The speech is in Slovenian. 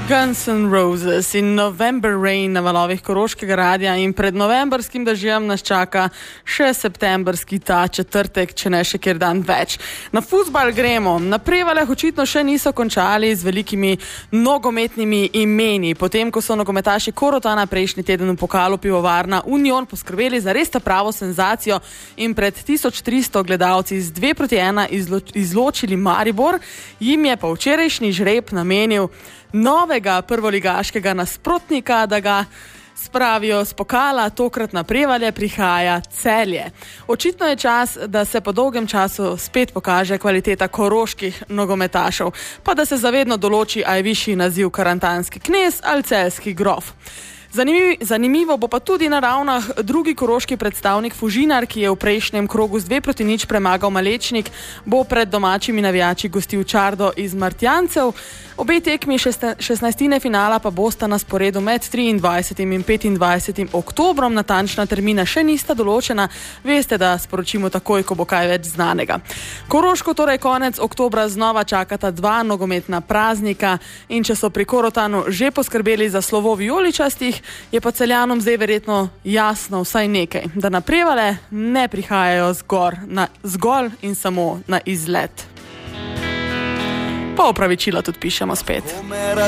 Guns N' Roses in November Rain na valovih Koroškega radia in pred novembrskim dežjem nas čaka še septembrski ta četrtek, če ne še kjer dan več. Na fuzbal gremo. Na Prevaljah očitno še niso končali z velikimi nogometnimi imeni. Potem, ko so nogometaši Korotana prejšnji teden v pokalu Pivovarna Union poskrbeli za res ta pravo senzacijo in pred 1300 gledalci z 2-1 izločili Maribor, jim je pa včerajšnji žreb namenil novega prvoligaškega nasprotnika, da ga spravijo z pokala, tokrat na Prevalje prihaja Celje. Očitno je čas, da se po dolgem času spet pokaže kvaliteta koroških nogometašev, pa da se zavedno določi, a je višji naziv karantanski knez ali celjski grof. Zanimivo bo pa tudi na Ravnah drugi koroški predstavnik Fužinar, ki je v prejšnjem krogu z 2-0 premagal Malečnik, bo pred domačimi navijači gostil Čardo iz Martjancev. Obe tekmi 16. finala pa bosta na sporedu med 23. in 25. oktobrom, natančna termina še nista določena, veste, da sporočimo takoj, ko bo kaj več znanega. Koroško torej konec oktobra znova čakata dva nogometna praznika in če so pri Korotanu že poskrbeli za slovo vijoličastih, je pa Celjanom zdaj verjetno jasno vsaj nekaj, da na Prevalje ne prihajajo zgolj in samo na izlet. Pa opravičila tudi pišemo spet.